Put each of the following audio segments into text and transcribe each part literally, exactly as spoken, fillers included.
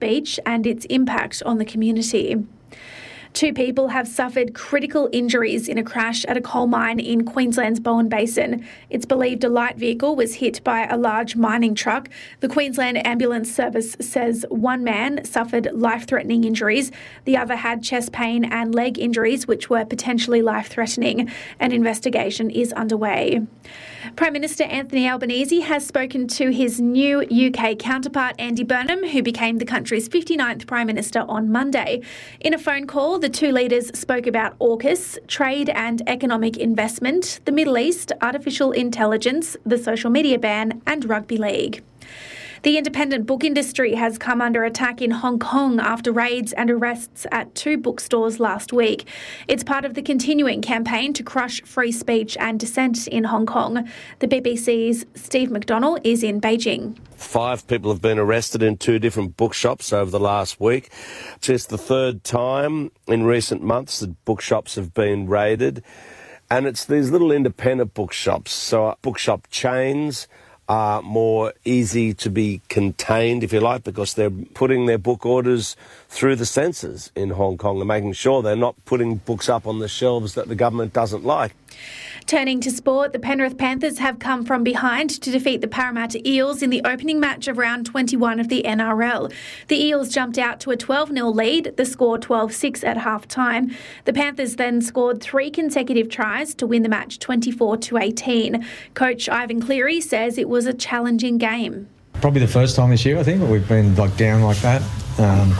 speech and its impact on the community. Two people have suffered critical injuries in a crash at a coal mine in Queensland's Bowen Basin. It's believed a light vehicle was hit by a large mining truck. The Queensland Ambulance Service says one man suffered life-threatening injuries. The other had chest pain and leg injuries, which were potentially life-threatening. An investigation is underway. Prime Minister Anthony Albanese has spoken to his new U K counterpart Andy Burnham, who became the country's fifty-ninth Prime Minister on Monday. In a phone call, the two leaders spoke about AUKUS, trade and economic investment, the Middle East, artificial intelligence, the social media ban and rugby league. The independent book industry has come under attack in Hong Kong after raids and arrests at two bookstores last week. It's part of the continuing campaign to crush free speech and dissent in Hong Kong. The B B C's Steve McDonnell is in Beijing. Five people have been arrested in two different bookshops over the last week. It's the third time in recent months that bookshops have been raided. And it's these little independent bookshops, so bookshop chains are more easy to be contained, if you like, because they're putting their book orders through the censors in Hong Kong and making sure they're not putting books up on the shelves that the government doesn't like. Turning to sport, the Penrith Panthers have come from behind to defeat the Parramatta Eels in the opening match of round twenty-one of the N R L. The Eels jumped out to a twelve nil lead, the score twelve six at half-time. The Panthers then scored three consecutive tries to win the match twenty-four to eighteen. Coach Ivan Cleary says it was a challenging game. Probably the first time this year, I think, that we've been like down like that. Um,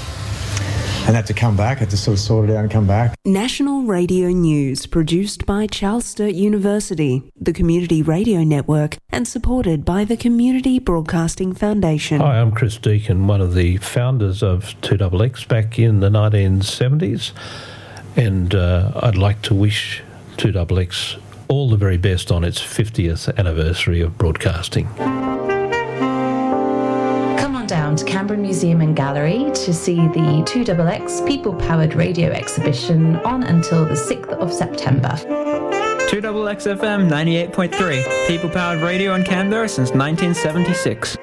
and had to come back, had to sort of sort it out and come back. National Radio News, produced by Charles Sturt University, the Community Radio Network, and supported by the Community Broadcasting Foundation. Hi, I'm Chris Deacon, one of the founders of two X X back in the nineteen seventies, and uh, I'd like to wish two X X all the very best on its fiftieth anniversary of broadcasting. Down to Canberra Museum and Gallery to see the two X X People Powered Radio exhibition on until the sixth of September. two X X F M ninety-eight point three, People Powered Radio in Canberra since nineteen seventy-six.